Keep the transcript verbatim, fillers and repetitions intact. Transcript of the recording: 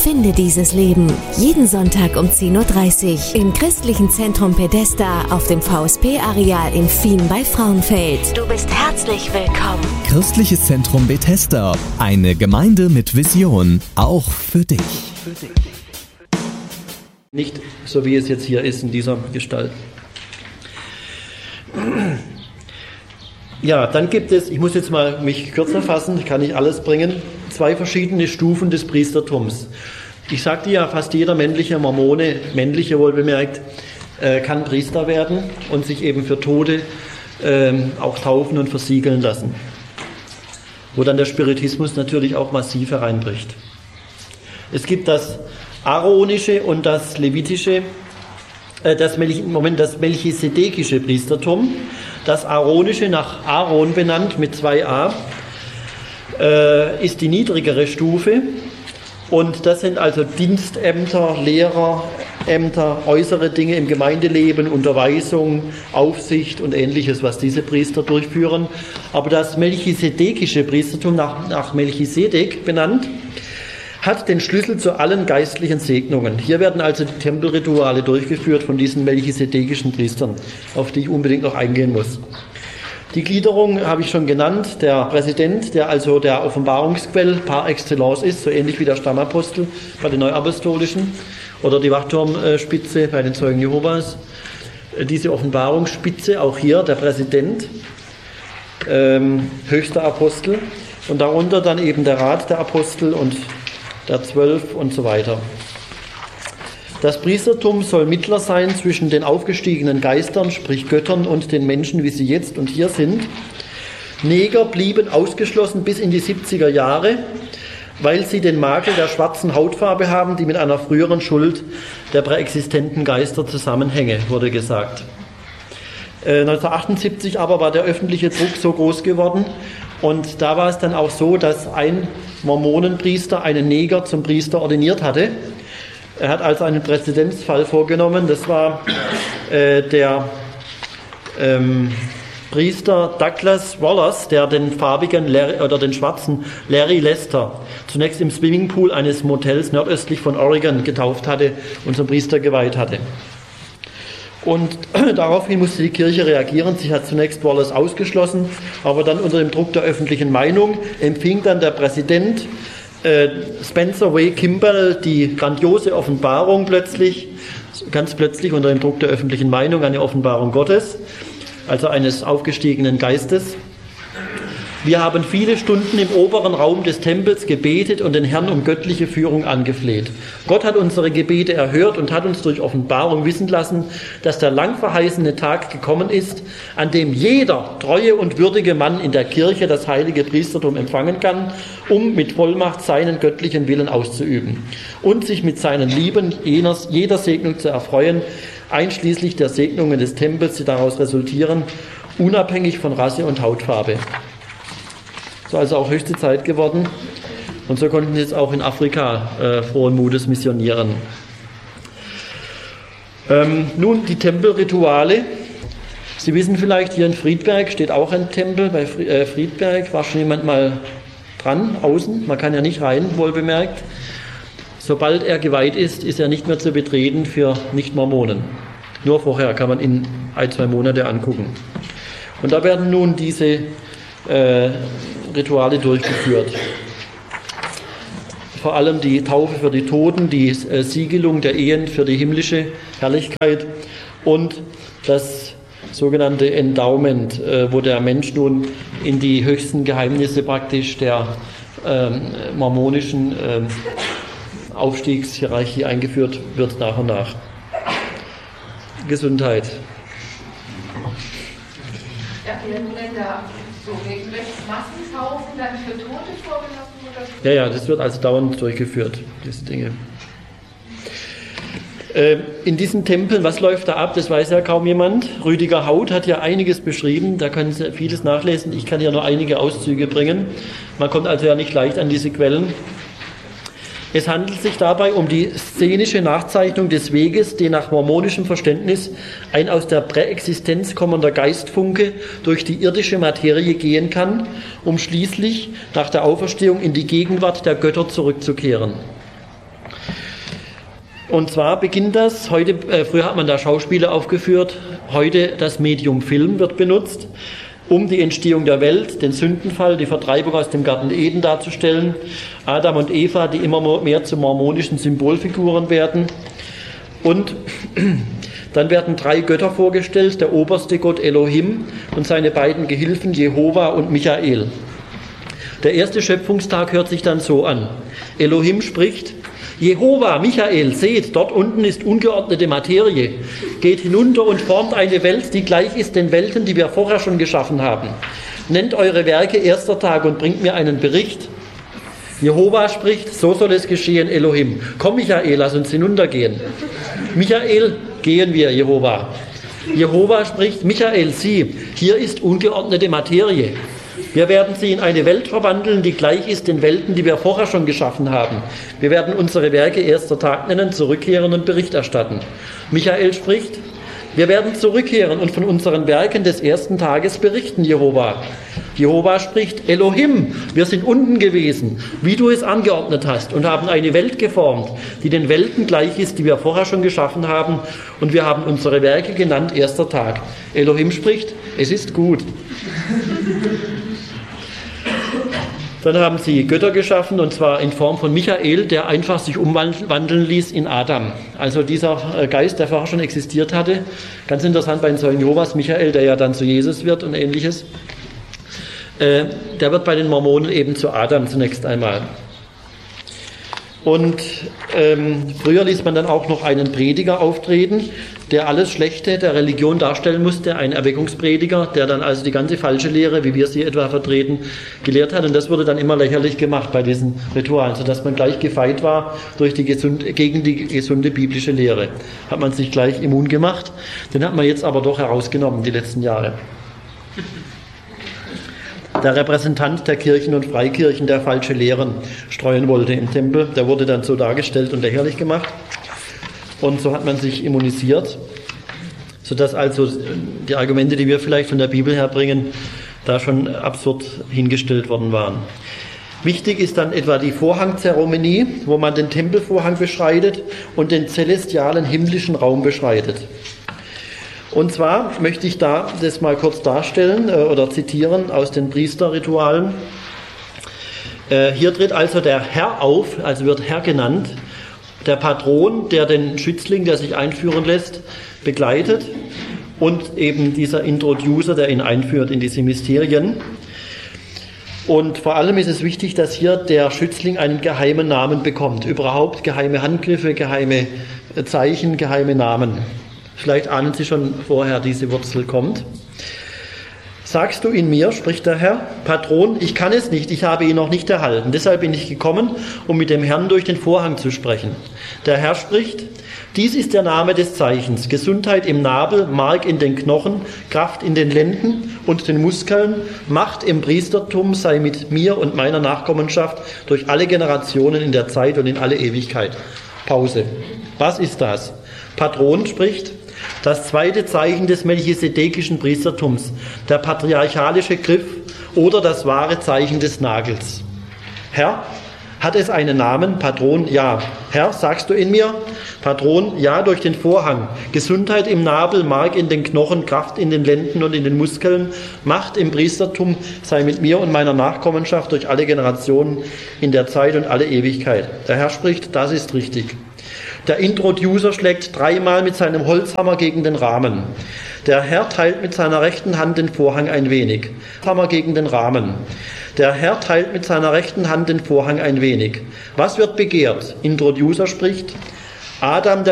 Finde dieses Leben. Jeden Sonntag um zehn Uhr dreißig im Christlichen Zentrum Bethesda auf dem V S P-Areal in Fien bei Frauenfeld. Du bist herzlich willkommen. Christliches Zentrum Bethesda. Eine Gemeinde mit Vision. Auch für dich. Für dich. Nicht so, wie es jetzt hier ist in dieser Gestalt. Ja, dann gibt es, ich muss jetzt mal mich kürzer fassen, ich kann nicht alles bringen, zwei verschiedene Stufen des Priestertums. Ich sagte ja, fast jeder männliche Mormone, männliche wohlbemerkt, äh, kann Priester werden und sich eben für Tote äh, auch taufen und versiegeln lassen. Wo dann der Spiritismus natürlich auch massiv hereinbricht. Es gibt das aaronische und das levitische, äh, das, Melch, Moment, das melchisedekische Priestertum. Das aaronische, nach Aaron benannt mit zwei A, äh, ist die niedrigere Stufe. Und das sind also Dienstämter, Lehrerämter, äußere Dinge im Gemeindeleben, Unterweisung, Aufsicht und Ähnliches, was diese Priester durchführen. Aber das melchisedekische Priestertum, nach, nach Melchisedek benannt, hat den Schlüssel zu allen geistlichen Segnungen. Hier werden also die Tempelrituale durchgeführt von diesen melchisedekischen Priestern, auf die ich unbedingt noch eingehen muss. Die Gliederung habe ich schon genannt, der Präsident, der also der Offenbarungsquell par excellence ist, so ähnlich wie der Stammapostel bei den Neuapostolischen oder die Wachturmspitze bei den Zeugen Jehovas. Diese Offenbarungsspitze, auch hier der Präsident, ähm, höchster Apostel und darunter dann eben der Rat der Apostel und der Zwölf und so weiter. Das Priestertum soll Mittler sein zwischen den aufgestiegenen Geistern, sprich Göttern, und den Menschen, wie sie jetzt und hier sind. Neger blieben ausgeschlossen bis in die siebziger Jahre, weil sie den Makel der schwarzen Hautfarbe haben, die mit einer früheren Schuld der präexistenten Geister zusammenhänge, wurde gesagt. Äh, neunzehnhundertachtundsiebzig aber war der öffentliche Druck so groß geworden, und da war es dann auch so, dass ein Mormonenpriester einen Neger zum Priester ordiniert hatte. Er hat also einen Präzedenzfall vorgenommen. Das war äh, der ähm, Priester Douglas Wallace, der den farbigen Larry, oder den schwarzen Larry Lester zunächst im Swimmingpool eines Motels nordöstlich von Oregon getauft hatte und zum Priester geweiht hatte. Und daraufhin musste die Kirche reagieren. Sie hat zunächst Wallace ausgeschlossen, aber dann unter dem Druck der öffentlichen Meinung empfing dann der Präsident äh, Spencer Way Kimball die grandiose Offenbarung plötzlich, ganz plötzlich unter dem Druck der öffentlichen Meinung, eine Offenbarung Gottes, also eines aufgestiegenen Geistes. Wir haben viele Stunden im oberen Raum des Tempels gebetet und den Herrn um göttliche Führung angefleht. Gott hat unsere Gebete erhört und hat uns durch Offenbarung wissen lassen, dass der lang verheißene Tag gekommen ist, an dem jeder treue und würdige Mann in der Kirche das heilige Priestertum empfangen kann, um mit Vollmacht seinen göttlichen Willen auszuüben und sich mit seinen Lieben jeder Segnung zu erfreuen, einschließlich der Segnungen des Tempels, die daraus resultieren, unabhängig von Rasse und Hautfarbe. So also auch höchste Zeit geworden, und so konnten sie jetzt auch in Afrika äh, frohen Mutes missionieren. Ähm, nun die Tempelrituale. Sie wissen vielleicht, hier in Friedberg steht auch ein Tempel, bei Friedberg. War schon jemand mal dran, außen? Man kann ja nicht rein, wohlbemerkt. Sobald er geweiht ist, ist er nicht mehr zu betreten für Nicht-Mormonen. Nur vorher kann man ihn ein, zwei Monate angucken. Und da werden nun diese äh, Rituale durchgeführt. Vor allem die Taufe für die Toten, die äh, Siegelung der Ehen für die himmlische Herrlichkeit und das sogenannte Endowment, äh, wo der Mensch nun in die höchsten Geheimnisse praktisch der ähm, mormonischen ähm, Aufstiegshierarchie eingeführt wird nach und nach. Gesundheit. Ja, werden denn da so regelrecht Massentaufen dann für Tote vorgenommen? Oder? Ja, ja, das wird also dauernd durchgeführt, diese Dinge. Äh, in diesen Tempeln, was läuft da ab, das weiß ja kaum jemand. Rüdiger Haut hat ja einiges beschrieben, da können Sie vieles nachlesen. Ich kann hier nur einige Auszüge bringen. Man kommt also ja nicht leicht an diese Quellen. Es handelt sich dabei um die szenische Nachzeichnung des Weges, den nach mormonischem Verständnis ein aus der Präexistenz kommender Geistfunke durch die irdische Materie gehen kann, um schließlich nach der Auferstehung in die Gegenwart der Götter zurückzukehren. Und zwar beginnt das, heute, äh, früher hat man da Schauspiele aufgeführt, heute das Medium Film wird benutzt, um die Entstehung der Welt, den Sündenfall, die Vertreibung aus dem Garten Eden darzustellen. Adam und Eva, die immer mehr zu mormonischen Symbolfiguren werden. Und dann werden drei Götter vorgestellt, der oberste Gott Elohim und seine beiden Gehilfen Jehova und Michael. Der erste Schöpfungstag hört sich dann so an. Elohim spricht: Jehova, Michael, seht, dort unten ist ungeordnete Materie. Geht hinunter und formt eine Welt, die gleich ist den Welten, die wir vorher schon geschaffen haben. Nennt eure Werke erster Tag und bringt mir einen Bericht. Jehova spricht: So soll es geschehen, Elohim. Komm, Michael, lass uns hinuntergehen. Michael, gehen wir, Jehova. Jehova spricht: Michael, sieh, hier ist ungeordnete Materie. Wir werden sie in eine Welt verwandeln, die gleich ist den Welten, die wir vorher schon geschaffen haben. Wir werden unsere Werke erster Tag nennen, zurückkehren und Bericht erstatten. Michael spricht: Wir werden zurückkehren und von unseren Werken des ersten Tages berichten, Jehova. Jehova spricht: Elohim, wir sind unten gewesen, wie du es angeordnet hast, und haben eine Welt geformt, die den Welten gleich ist, die wir vorher schon geschaffen haben, und wir haben unsere Werke genannt, erster Tag. Elohim spricht: Es ist gut. Dann haben sie Götter geschaffen, und zwar in Form von Michael, der einfach sich umwandeln ließ in Adam. Also dieser Geist, der vorher schon existiert hatte. Ganz interessant bei den Zeugen Jehovas, Michael, der ja dann zu Jesus wird und ähnliches. Äh, der wird bei den Mormonen eben zu Adam zunächst einmal. Und ähm, früher ließ man dann auch noch einen Prediger auftreten, der alles Schlechte der Religion darstellen musste, ein Erweckungsprediger, der dann also die ganze falsche Lehre, wie wir sie etwa vertreten, gelehrt hat. Und das wurde dann immer lächerlich gemacht bei diesen Ritualen, sodass man gleich gefeit war durch die gesunde, gegen die gesunde biblische Lehre. Hat man sich gleich immun gemacht. Den hat man jetzt aber doch herausgenommen, die letzten Jahre. Der Repräsentant der Kirchen und Freikirchen, der falsche Lehren streuen wollte im Tempel, der wurde dann so dargestellt und lächerlich gemacht. Und so hat man sich immunisiert, sodass also die Argumente, die wir vielleicht von der Bibel her bringen, da schon absurd hingestellt worden waren. Wichtig ist dann etwa die Vorhangzeremonie, wo man den Tempelvorhang beschreitet und den celestialen himmlischen Raum beschreitet. Und zwar möchte ich da das mal kurz darstellen äh, oder zitieren aus den Priesterritualen. Äh, hier tritt also der Herr auf, also wird Herr genannt, der Patron, der den Schützling, der sich einführen lässt, begleitet, und eben dieser Introducer, der ihn einführt in diese Mysterien. Und vor allem ist es wichtig, dass hier der Schützling einen geheimen Namen bekommt, überhaupt geheime Handgriffe, geheime Zeichen, geheime Namen. Vielleicht ahnen Sie schon vorher, diese Wurzel kommt. Sagst du in mir, spricht der Herr, Patron, ich kann es nicht, ich habe ihn noch nicht erhalten. Deshalb bin ich gekommen, um mit dem Herrn durch den Vorhang zu sprechen. Der Herr spricht: Dies ist der Name des Zeichens, Gesundheit im Nabel, Mark in den Knochen, Kraft in den Lenden und den Muskeln, Macht im Priestertum sei mit mir und meiner Nachkommenschaft durch alle Generationen in der Zeit und in alle Ewigkeit. Pause. Was ist das? Patron spricht: Das zweite Zeichen des melchisedekischen Priestertums, der patriarchalische Griff oder das wahre Zeichen des Nagels. Herr, hat es einen Namen? Patron, ja. Herr, sagst du in mir? Patron, ja, durch den Vorhang. Gesundheit im Nabel, Mark in den Knochen, Kraft in den Lenden und in den Muskeln, Macht im Priestertum sei mit mir und meiner Nachkommenschaft durch alle Generationen in der Zeit und alle Ewigkeit. Der Herr spricht: Das ist richtig. Der Introducer schlägt dreimal mit seinem Holzhammer gegen den Rahmen. Der Herr teilt mit seiner rechten Hand den Vorhang ein wenig. Hammer gegen den Rahmen. Der Herr teilt mit seiner rechten Hand den Vorhang ein wenig. Was wird begehrt? Introducer spricht: Adam, der